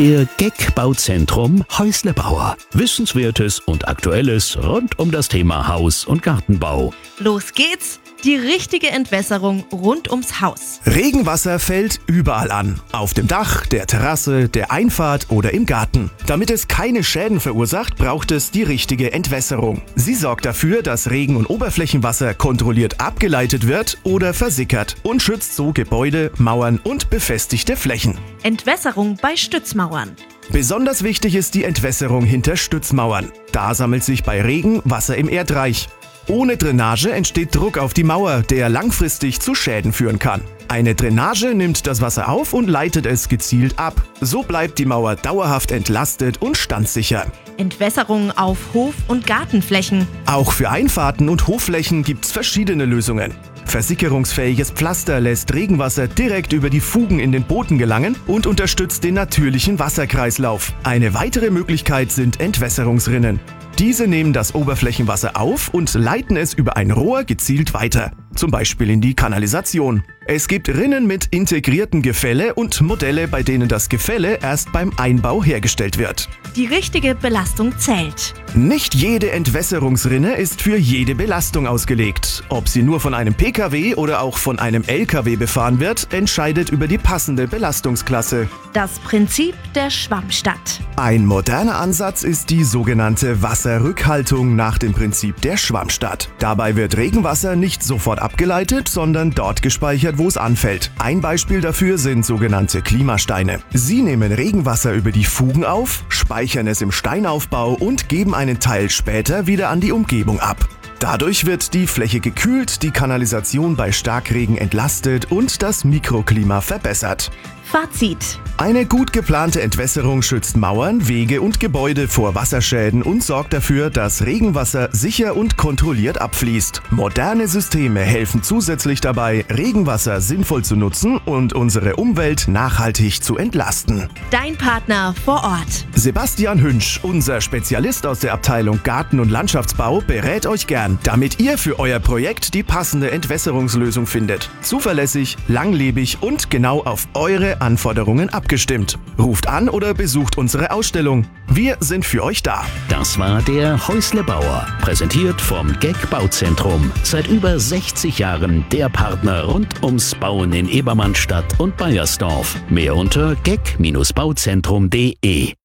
Der GEC Bauzentrum Häuslebauer. Wissenswertes und Aktuelles rund um das Thema Haus- und Gartenbau. Los geht's! Die richtige Entwässerung rund ums Haus. Regenwasser fällt überall an. Auf dem Dach, der Terrasse, der Einfahrt oder im Garten. Damit es keine Schäden verursacht, braucht es die richtige Entwässerung. Sie sorgt dafür, dass Regen- und Oberflächenwasser kontrolliert abgeleitet wird oder versickert und schützt so Gebäude, Mauern und befestigte Flächen. Entwässerung bei Stützmauern. Besonders wichtig ist die Entwässerung hinter Stützmauern. Da sammelt sich bei Regen Wasser im Erdreich. Ohne Drainage entsteht Druck auf die Mauer, der langfristig zu Schäden führen kann. Eine Drainage nimmt das Wasser auf und leitet es gezielt ab. So bleibt die Mauer dauerhaft entlastet und standsicher. Entwässerung auf Hof- und Gartenflächen. Auch für Einfahrten und Hofflächen gibt's verschiedene Lösungen. Versickerungsfähiges Pflaster lässt Regenwasser direkt über die Fugen in den Boden gelangen und unterstützt den natürlichen Wasserkreislauf. Eine weitere Möglichkeit sind Entwässerungsrinnen. Diese nehmen das Oberflächenwasser auf und leiten es über ein Rohr gezielt weiter, zum Beispiel in die Kanalisation. Es gibt Rinnen mit integriertem Gefälle und Modelle, bei denen das Gefälle erst beim Einbau hergestellt wird. Die richtige Belastung zählt. Nicht jede Entwässerungsrinne ist für jede Belastung ausgelegt. Ob sie nur von einem Pkw oder auch von einem Lkw befahren wird, entscheidet über die passende Belastungsklasse. Das Prinzip der Schwammstadt. Ein moderner Ansatz ist die sogenannte Wasserrückhaltung nach dem Prinzip der Schwammstadt. Dabei wird Regenwasser nicht sofort abgeleitet, sondern dort gespeichert, wo es anfällt. Ein Beispiel dafür sind sogenannte Klimasteine. Sie nehmen Regenwasser über die Fugen auf, speichern es im Steinaufbau und geben einen Teil später wieder an die Umgebung ab. Dadurch wird die Fläche gekühlt, die Kanalisation bei Starkregen entlastet und das Mikroklima verbessert. Fazit. Eine gut geplante Entwässerung schützt Mauern, Wege und Gebäude vor Wasserschäden und sorgt dafür, dass Regenwasser sicher und kontrolliert abfließt. Moderne Systeme helfen zusätzlich dabei, Regenwasser sinnvoll zu nutzen und unsere Umwelt nachhaltig zu entlasten. Dein Partner vor Ort. Sebastian Hünsch, unser Spezialist aus der Abteilung Garten- und Landschaftsbau, berät euch gern, damit ihr für euer Projekt die passende Entwässerungslösung findet. Zuverlässig, langlebig und genau auf eure Anforderungen abgestimmt. Ruft an oder besucht unsere Ausstellung. Wir sind für euch da. Das war der Häuslebauer, präsentiert vom GEC Bauzentrum. Seit über 60 Jahren der Partner rund ums Bauen in Ebermannstadt und Baiersdorf. Mehr unter gec-bauzentrum.de.